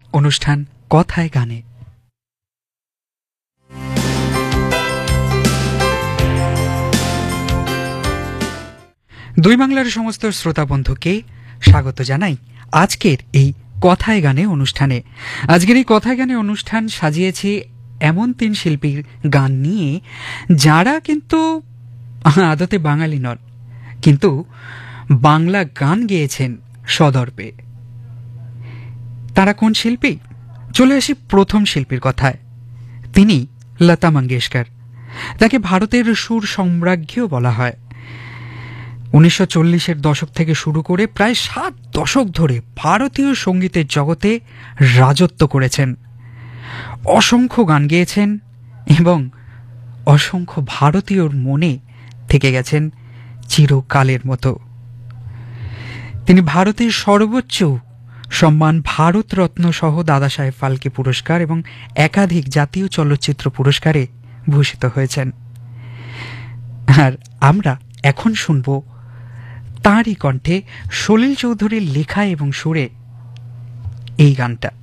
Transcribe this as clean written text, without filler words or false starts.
অনুষ্ঠান কথায় গানে। দুই বাংলার সমস্ত শ্রোতা বন্ধুকে স্বাগত জানাই আজকের এই কথায় গানে অনুষ্ঠানে। আজকের এই কথায় গানে অনুষ্ঠান সাজিয়েছি এমন 3 শিল্পীর গান নিয়ে যারা কিন্তু আদতে বাঙালি নন, কিন্তু বাংলা গান গেয়েছেন সদর্পে। তারা কোন শিল্পী? চলে আসি প্রথম শিল্পীর কথায়। তিনি লতা মঙ্গেশকর। তাকে ভারতের সুর সম্রাজ্ঞীও বলা হয়। 1940-এর দশক থেকে শুরু করে প্রায় 7 দশক ধরে ভারতীয় সঙ্গীতের জগতে রাজত্ব করেছেন। অসংখ্য গান গেয়েছেন এবং অসংখ্য ভারতীয়র মনে থেকে গেছেন চিরকালের মতো। তিনি ভারতের সর্বোচ্চ সম্মান ভারতরত্ন সহ দাদাসাহেব ফালকে পুরস্কার এবং একাধিক জাতীয় চলচ্চিত্র পুরস্কারে ভূষিত হয়েছেন। আর আমরা এখন শুনব তাঁরই কণ্ঠে সলিল চৌধুরীর লেখা এবং সুরে এই গানটা।